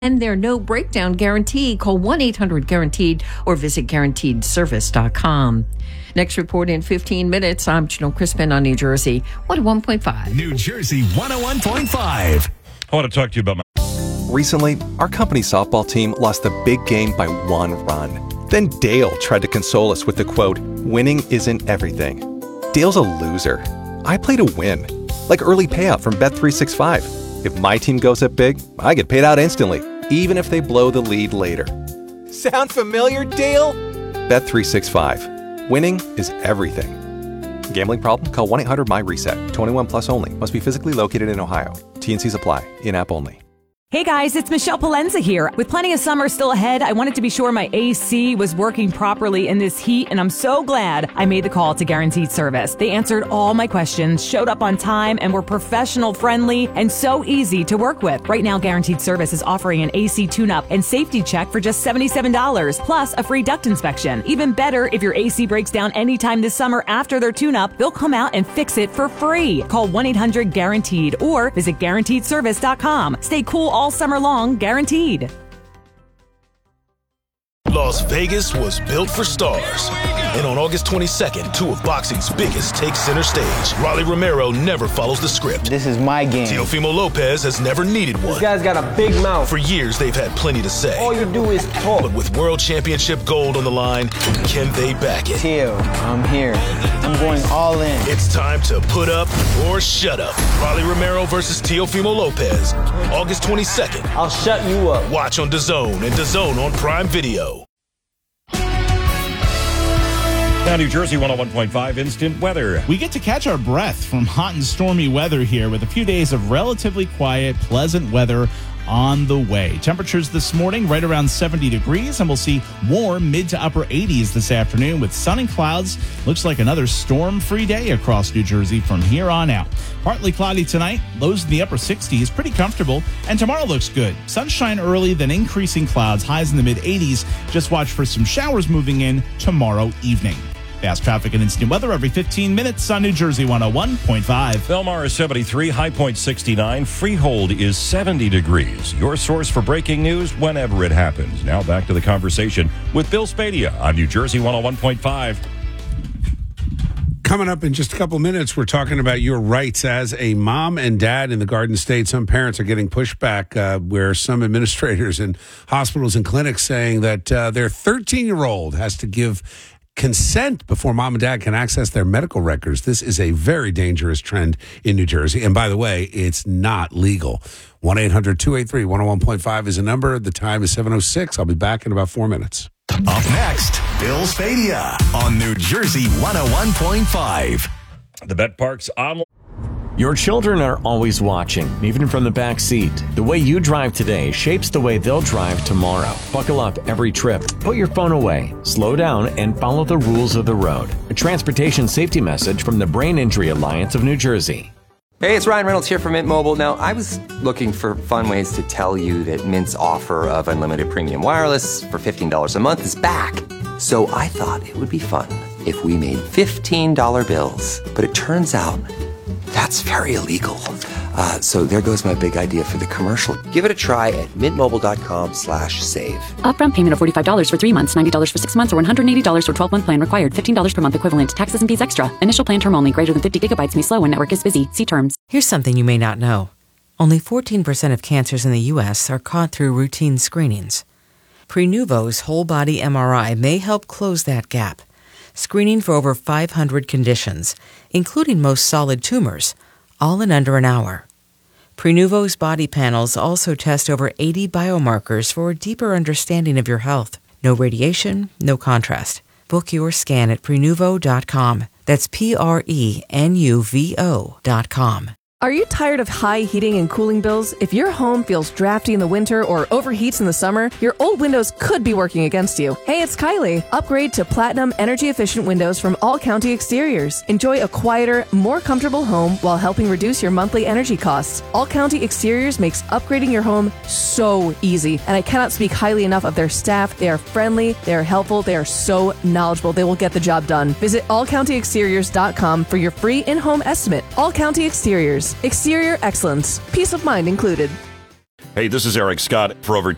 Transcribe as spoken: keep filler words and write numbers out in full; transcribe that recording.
and their no breakdown guarantee. Call one eight hundred guaranteed or visit guaranteed service dot com. Next report in fifteen minutes. I'm Janelle Crispin on New Jersey one oh one point five. New Jersey one oh one point five. I want to talk to you about my... Recently, our company softball team lost a big game by one run. Then Dale tried to console us with the quote, "Winning isn't everything." Dale's a loser. I play to win. Like early payout from Bet three sixty-five. If my team goes up big, I get paid out instantly, even if they blow the lead later. Sound familiar, Dale? Bet three sixty-five. Winning is everything. Gambling problem? Call one eight hundred M Y reset. twenty-one plus only. Must be physically located in Ohio. T and Cs apply. In-app only. Hey guys, it's Michelle Palenza here. With plenty of summer still ahead, I wanted to be sure my A C was working properly in this heat, and I'm so glad I made the call to Guaranteed Service. They answered all my questions, showed up on time, and were professional friendly and so easy to work with. Right now, Guaranteed Service is offering an A C tune-up and safety check for just seventy-seven dollars, plus a free duct inspection. Even better, if your A C breaks down anytime this summer after their tune-up, they'll come out and fix it for free. Call one eight hundred guaranteed or visit guaranteed service dot com. Stay cool all summer long, guaranteed. Las Vegas was built for stars. And on August twenty-second, two of boxing's biggest take center stage. Rolly Romero never follows the script. This is my game. Teofimo Lopez has never needed one. This guy's got a big mouth. For years, they've had plenty to say. All you do is talk. But with world championship gold on the line, can they back it? Teo, I'm here. I'm going all in. It's time to put up or shut up. Rolly Romero versus Teofimo Lopez. August twenty-second. I'll shut you up. Watch on DAZN and DAZN on Prime Video. Now, New Jersey one oh one point five instant weather. We get to catch our breath from hot and stormy weather here with a few days of relatively quiet, pleasant weather on the way. Temperatures this morning right around seventy degrees, and we'll see warm mid to upper eighties this afternoon with sun and clouds. Looks like another storm-free day across New Jersey from here on out. Partly cloudy tonight, lows in the upper sixties, pretty comfortable, and tomorrow looks good. Sunshine early, then increasing clouds, highs in the mid eighties. Just watch for some showers moving in tomorrow evening. Fast traffic and instant weather every fifteen minutes on New Jersey one oh one point five. Belmar is seventy-three, High Point sixty-nine, Freehold is seventy degrees. Your source for breaking news whenever it happens. Now back to the conversation with Bill Spadia on New Jersey one oh one point five. Coming up in just a couple minutes, we're talking about your rights as a mom and dad in the Garden State. Some parents are getting pushback uh, where some administrators in hospitals and clinics saying that uh, their thirteen-year-old has to give consent before mom and dad can access their medical records. This is a very dangerous trend in New Jersey. And by the way, it's not legal. one eight hundred two eight three one oh one point five is a number. The time is seven oh six. I'll be back in about four minutes. Up next, Bill Spadia on New Jersey one oh one point five. The Bet Parks online. Your children are always watching, even from the back seat. The way you drive today shapes the way they'll drive tomorrow. Buckle up every trip. Put your phone away. Slow down and follow the rules of the road. A transportation safety message from the Brain Injury Alliance of New Jersey. Hey, it's Ryan Reynolds here from Mint Mobile. Now, I was looking for fun ways to tell you that Mint's offer of unlimited premium wireless for fifteen dollars a month is back. So I thought it would be fun if we made fifteen dollar bills. But it turns out that's very illegal. Uh, so there goes my big idea for the commercial. Give it a try at mintmobile.com slash save. Upfront payment of forty-five dollars for three months, ninety dollars for six months, or one hundred eighty dollars for twelve-month plan required. fifteen dollars per month equivalent. Taxes and fees extra. Initial plan term only. Greater than fifty gigabytes may slow when network is busy. See terms. Here's something you may not know. Only fourteen percent of cancers in the U S are caught through routine screenings. Prenuvo's whole body M R I may help close that gap. Screening for over five hundred conditions, including most solid tumors, all in under an hour. Prenuvo's body panels also test over eighty biomarkers for a deeper understanding of your health. No radiation, no contrast. Book your scan at prenuvo dot com. That's P R E N U V O dot com. Are you tired of high heating and cooling bills? If your home feels drafty in the winter or overheats in the summer, your old windows could be working against you. Hey, it's Kylie. Upgrade to Platinum energy-efficient windows from All County Exteriors. Enjoy a quieter, more comfortable home while helping reduce your monthly energy costs. All County Exteriors makes upgrading your home so easy, and I cannot speak highly enough of their staff. They are friendly, they are helpful, they are so knowledgeable. They will get the job done. Visit all county exteriors dot com for your free in-home estimate. All County Exteriors. Exterior excellence. Peace of mind included. Hey, this is Eric Scott. For over